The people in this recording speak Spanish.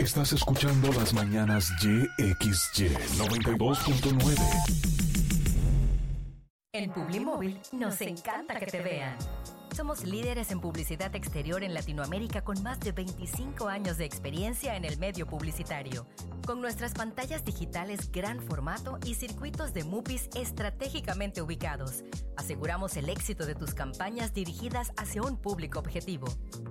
Estás escuchando Las Mañanas YXY 92.9. En Publimóvil nos encanta que te vean. Somos líderes en publicidad exterior en Latinoamérica con más de 25 años de experiencia en el medio publicitario. Con nuestras pantallas digitales gran formato y circuitos de MUPIs estratégicamente ubicados, aseguramos el éxito de tus campañas dirigidas hacia un público objetivo.